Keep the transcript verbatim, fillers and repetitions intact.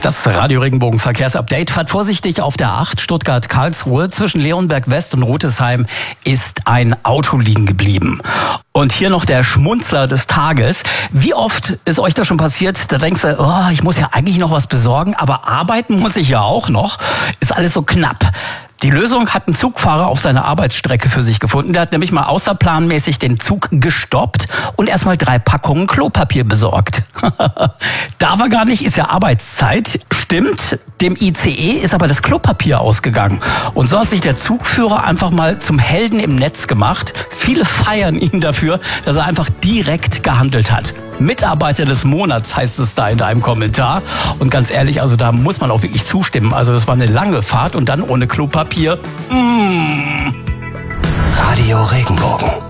Das Radio Regenbogen Verkehrsupdate. Fahrt vorsichtig auf der acht Stuttgart-Karlsruhe. Zwischen Leonberg West und Rotesheim ist ein Auto liegen geblieben. Und hier noch der Schmunzler des Tages. Wie oft ist euch das schon passiert? Da denkst du, oh, ich muss ja eigentlich noch was besorgen, aber arbeiten muss ich ja auch noch. Ist alles so knapp. Die Lösung hat ein Zugfahrer auf seiner Arbeitsstrecke für sich gefunden. Der hat nämlich mal außerplanmäßig den Zug gestoppt und erstmal drei Packungen Klopapier besorgt. Darf er gar nicht, ist ja Arbeitszeit. Stimmt, dem I C E ist aber das Klopapier ausgegangen. Und so hat sich der Zugführer einfach mal zum Helden im Netz gemacht. Viele feiern ihn dafür, dass er einfach direkt gehandelt hat. Mitarbeiter des Monats heißt es da in deinem Kommentar. Und ganz ehrlich, also da muss man auch wirklich zustimmen. Also das war eine lange Fahrt und dann ohne Klopapier. Mmh. Radio Regenbogen.